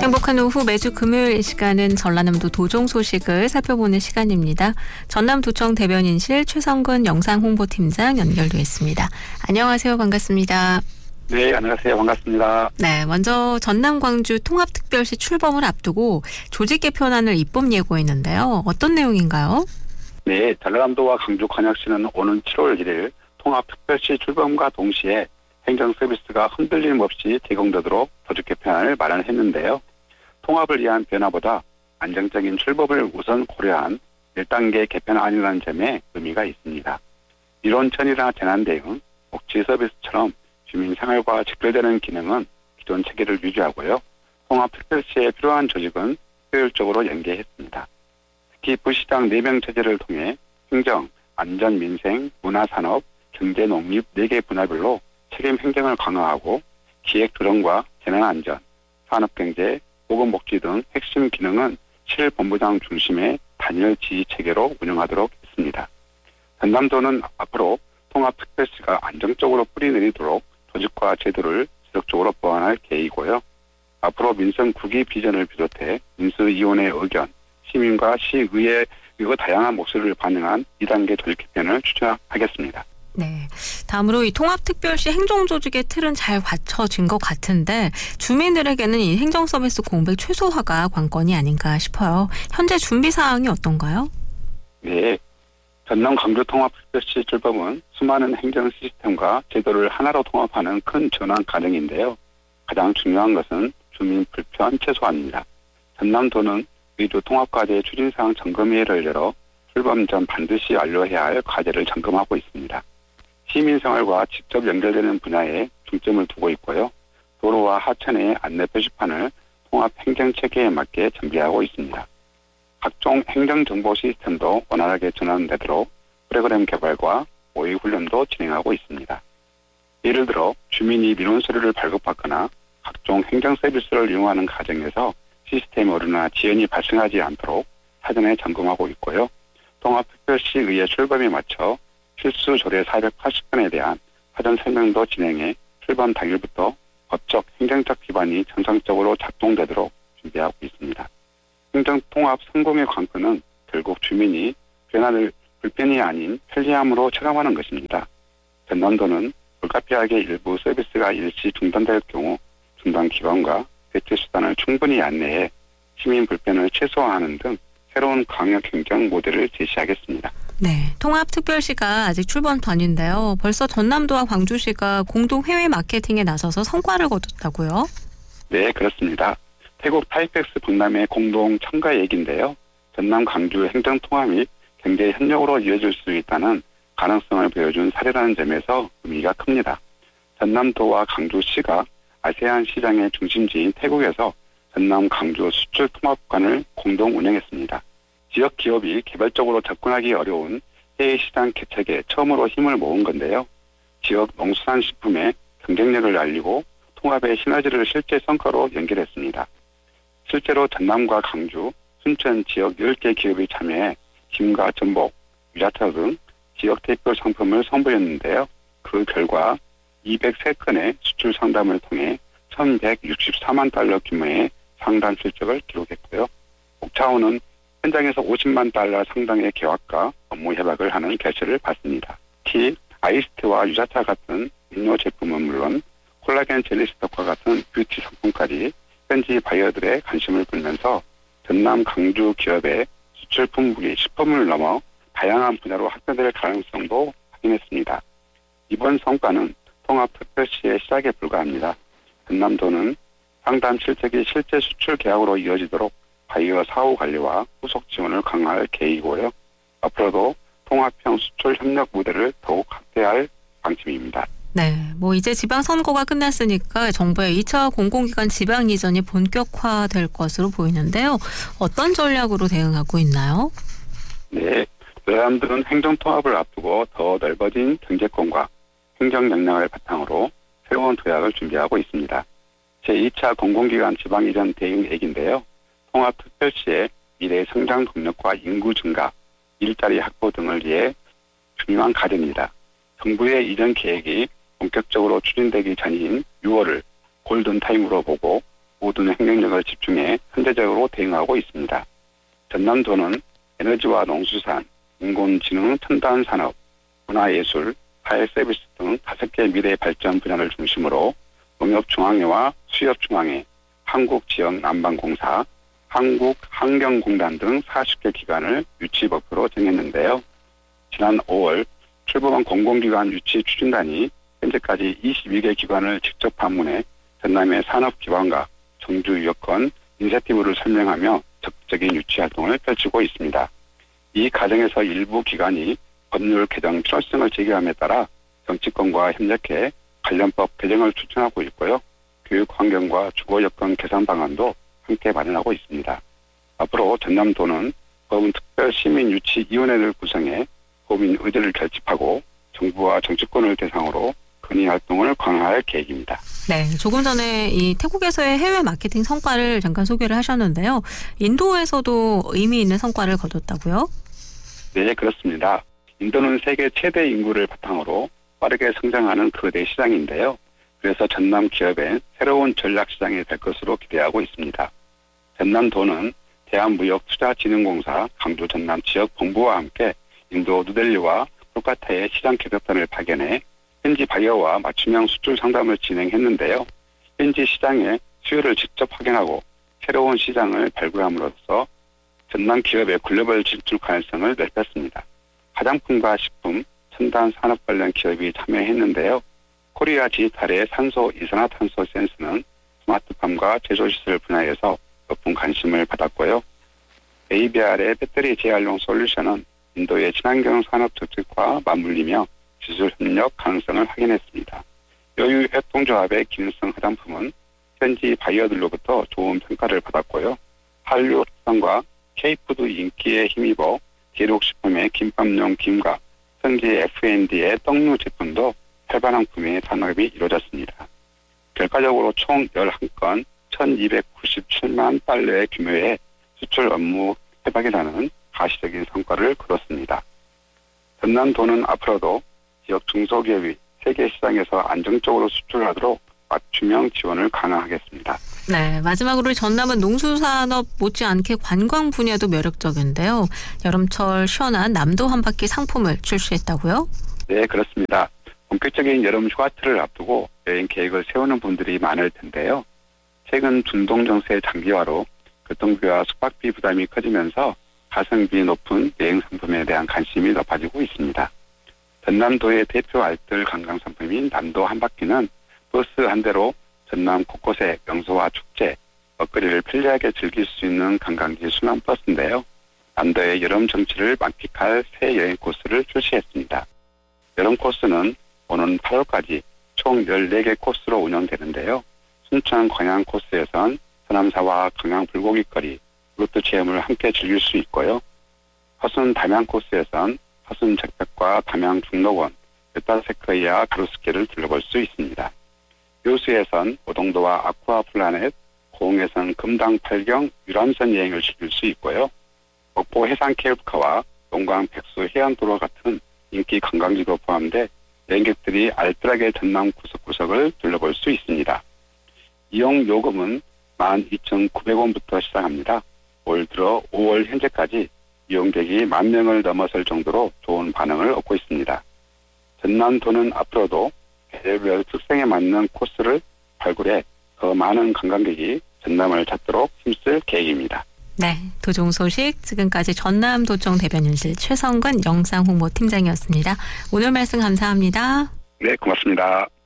행복한 오후 매주 금요일 이 시간은 전라남도 도정 소식을 살펴보는 시간입니다. 전남도청 대변인실 최성근 영상홍보팀장 연결돼 있습니다. 안녕하세요. 반갑습니다. 네, 안녕하세요. 반갑습니다. 네, 먼저 전남 광주 통합특별시 출범을 앞두고 조직 개편안을 입법 예고했는데요. 어떤 내용인가요? 네, 전라남도와 광주 광역시는 오는 7월 1일 통합특별시 출범과 동시에 행정 서비스가 흔들림 없이 제공되도록 조직 개편안을 마련했는데요. 통합을 위한 변화보다 안정적인 출범을 우선 고려한 1단계 개편안이라는 점에 의미가 있습니다. 이론천이나 재난대응, 복지 서비스처럼 주민 생활과 직결되는 기능은 기존 체계를 유지하고요. 통합특별시에 필요한 조직은 효율적으로 연계했습니다. 특히 부시장 4명 체제를 통해 행정, 안전, 민생, 문화산업, 경제, 농립 4개 분야별로 책임 행정을 강화하고 기획 조정과 재난안전, 산업경제, 보건복지 등 핵심 기능은 실본부장 중심의 단일 지휘 체계로 운영하도록 했습니다. 전남도는 앞으로 통합특별시가 안정적으로 뿌리내리도록 조직과 제도를 지속적으로 보완할 계획이고요. 앞으로 민선 9기 비전을 비롯해 민수위원회 의견, 시민과 시의회의 다양한 목소리를 반영한 2단계 조직 개편을 추진하겠습니다. 네, 다음으로 이 통합특별시 행정조직의 틀은 잘 갖춰진 것 같은데 주민들에게는 이 행정서비스 공백 최소화가 관건이 아닌가 싶어요. 현재 준비 사항이 어떤가요? 네, 전남 광주 통합특별시 출범은 수많은 행정 시스템과 제도를 하나로 통합하는 큰 전환 과정인데요. 가장 중요한 것은 주민 불편 최소화입니다. 전남도는 의료 통합과제 추진사항 점검회의를 열어 출범 전 반드시 완료해야 할 과제를 점검하고 있습니다. 시민생활과 직접 연결되는 분야에 중점을 두고 있고요. 도로와 하천의 안내 표시판을 통합 행정체계에 맞게 준비하고 있습니다. 각종 행정정보 시스템도 원활하게 전환되도록 프로그램 개발과 모의 훈련도 진행하고 있습니다. 예를 들어 주민이 민원 서류를 발급받거나 각종 행정 서비스를 이용하는 과정에서 시스템 오류나 지연이 발생하지 않도록 사전에 점검하고 있고요. 통합특별시의회 출범에 맞춰 필수 조례 480건에 대한 사전 설명도 진행해 출범 당일부터 법적, 행정적 기반이 정상적으로 작동되도록 준비하고 있습니다. 행정통합 성공의 관건은 결국 주민이 변화를 불편이 아닌 편리함으로 체감하는 것입니다. 전남도는 불가피하게 일부 서비스가 일시 중단될 경우 중단 기간과 대체 수단을 충분히 안내해 시민 불편을 최소화하는 등 새로운 광역 행정 모델을 제시하겠습니다. 네, 통합특별시가 아직 출범 전인데요. 벌써 전남도와 광주시가 공동 해외 마케팅에 나서서 성과를 거뒀다고요? 네, 그렇습니다. 태국 타이펙스 박람회 공동 참가 얘기인데요. 전남 광주 행정통합이 경제 협력으로 이어질 수 있다는 가능성을 보여준 사례라는 점에서 의미가 큽니다. 전남도와 광주시가 아세안 시장의 중심지인 태국에서 전남 광주 수출 통합관을 공동 운영했습니다. 지역 기업이 개발적으로 접근하기 어려운 해외 시장 개척에 처음으로 힘을 모은 건데요. 지역 농수산식품의 경쟁력을 알리고 통합의 시너지를 실제 성과로 연결했습니다. 실제로 전남과 광주, 순천 지역 10개 기업이 참여해 김과 전복, 유자차 등 지역 대표 상품을 선보였는데요. 그 결과 203건의 수출 상담을 통해 1,164만 달러 규모의 상담 실적을 기록했고요. 옥차원은 현장에서 50만 달러 상당의 계약과 업무 협약을 하는 결실을 봤습니다. 특히 아이스트와 유자차 같은 음료 제품은 물론 콜라겐 젤리 스톡과 같은 뷰티 상품까지 현지 바이어들의 관심을 끌면서 전남 광주 기업의 수출 품목이 10%를 넘어 다양한 분야로 확대될 가능성도 확인했습니다. 이번 성과는 통합특별시의 시작에 불과합니다. 전남도는 상담 실적이 실제 수출 계약으로 이어지도록 바이어 사후 관리와 후속 지원을 강화할 계획이고요. 앞으로도 통합형 수출 협력 모델을 더욱 확대할 방침입니다. 네, 이제 지방선거가 끝났으니까 정부의 2차 공공기관 지방 이전이 본격화될 것으로 보이는데요. 어떤 전략으로 대응하고 있나요? 네, 전남도는 행정통합을 앞두고 더 넓어진 경제권과 행정 역량을 바탕으로 새로운 도약을 준비하고 있습니다. 제2차 공공기관 지방 이전 대응 계획인데요. 통합특별시의 미래 성장 동력과 인구 증가, 일자리 확보 등을 위해 중요한 과제입니다. 정부의 이전 계획이 본격적으로 추진되기 전인 6월을 골든타임으로 보고 모든 행정력을 집중해 현대적으로 대응하고 있습니다. 전남도는 에너지와 농수산, 인공지능 첨단 산업, 문화예술, 사회서비스 등 5개 미래 발전 분야를 중심으로 농협중앙회와 수협중앙회, 한국지역난방공사, 한국환경공단 등 40개 기관을 유치 목표로 정했는데요. 지난 5월 출범한 공공기관 유치 추진단이 현재까지 22개 기관을 직접 방문해 전남의 산업기반과 정주 여건, 인센티브를 설명하며 적극적인 유치 활동을 펼치고 있습니다. 이 과정에서 일부 기관이 법률 개정 필요성을 제기함에 따라 정치권과 협력해 관련법 개정을 추진하고 있고요. 교육 환경과 주거 여건 개선 방안도 함께 마련하고 있습니다. 앞으로 전남도는 법은특별시민유치위원회를 구성해 도민 의제를 결집하고 정부와 정치권을 대상으로 건의 활동을 강화할 계획입니다. 네, 조금 전에 이 태국에서의 해외 마케팅 성과를 잠깐 소개를 하셨는데요. 인도에서도 의미 있는 성과를 거뒀다고요? 네, 그렇습니다. 인도는 세계 최대 인구를 바탕으로 빠르게 성장하는 거대 시장인데요. 그래서 전남 기업의 새로운 전략 시장이 될 것으로 기대하고 있습니다. 전남도는 대한무역투자진흥공사 강주 전남 지역 본부와 함께 인도 누델리와 콜카타의 시장 개척단을 파견해 현지 바이어와 맞춤형 수출 상담을 진행했는데요. 현지 시장의 수요를 직접 확인하고 새로운 시장을 발굴함으로써 전남 기업의 글로벌 진출 가능성을 넓혔습니다. 화장품과 식품, 첨단 산업 관련 기업이 참여했는데요. 코리아 디지털의 산소 이산화탄소 센스는 스마트팜과 제조시설 분야에서 높은 관심을 받았고요. ABR의 배터리 재활용 솔루션은 인도의 친환경 산업 정책과 맞물리며 기술 협력 가능성을 확인했습니다. 여유 협동조합의 기능성 화장품은 현지 바이어들로부터 좋은 평가를 받았고요. 한류 합성과 K푸드 인기에 힘입어 기록식품의 김밥용 김과 현지 F&D의 떡류 제품도 활발한 구매 산업이 이루어졌습니다. 결과적으로 총 11건 1297만 달러의 규모의 수출 업무 협약이라는 가시적인 성과를 거뒀습니다. 전남도는 앞으로도 지역 중소기업이 세계 시장에서 안정적으로 수출하도록 맞춤형 지원을 강화하겠습니다. 네, 마지막으로 전남은 농수산업 못지않게 관광 분야도 매력적인데요. 여름철 시원한 남도 한 바퀴 상품을 출시했다고요? 네, 그렇습니다. 본격적인 여름 휴가철을 앞두고 여행 계획을 세우는 분들이 많을 텐데요. 최근 중동정세 장기화로 교통비와 숙박비 부담이 커지면서 가성비 높은 여행 상품에 대한 관심이 높아지고 있습니다. 전남도의 대표 알뜰 관광 상품인 남도 한 바퀴는 버스 한 대로 전남 곳곳의 명소와 축제, 먹거리를 편리하게 즐길 수 있는 관광지 순환버스인데요. 남도의 여름 정취를 만끽할 새 여행 코스를 출시했습니다. 여름 코스는 오는 8월까지 총 14개 코스로 운영되는데요. 순천 광양 코스에선 서남사와 광양 불고기거리, 루트 체험을 함께 즐길 수 있고요. 화순 담양 코스에선 화순 적벽과 담양 중록원, 메타세커이아 가로수길을 둘러볼 수 있습니다. 요수에선 오동도와 아쿠아플라넷, 고흥에선 금당 8경 유람선 여행을 즐길 수 있고요. 목포 해상 케이블카와 용강 백수 해안도로 같은 인기 관광지도 포함돼 여행객들이 알뜰하게 전남 구석구석을 둘러볼 수 있습니다. 이용 요금은 12,900원부터 시작합니다. 올 들어 5월 현재까지 이용객이 10,000명을 넘어설 정도로 좋은 반응을 얻고 있습니다. 전남도는 앞으로도 계절별 특성에 맞는 코스를 발굴해 더 많은 관광객이 전남을 찾도록 힘쓸 계획입니다. 네, 도종 소식 지금까지 전남도청 대변인실 최성근 영상홍보팀장이었습니다. 오늘 말씀 감사합니다. 네, 고맙습니다.